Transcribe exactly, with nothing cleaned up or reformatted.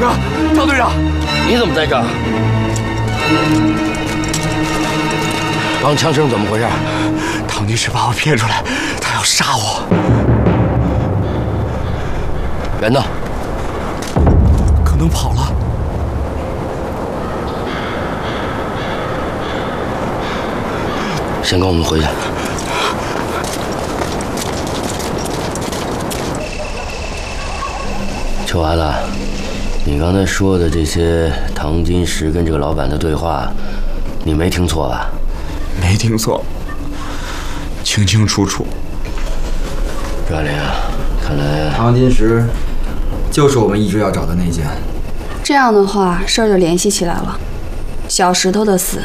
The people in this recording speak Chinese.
哥，张队长， 你怎么在这儿？王强生怎么回事？ 唐女士把我骗出来，她要杀我。 人呢？ 可能跑了。 先跟我们回去。臭娃子，你刚才说的这些唐金石跟这个老板的对话，你没听错吧？ 没听错，清清楚楚。 赵爱玲啊，看来唐金石就是我们一直要找的那件。 这样的话，事儿就联系起来了。小石头的死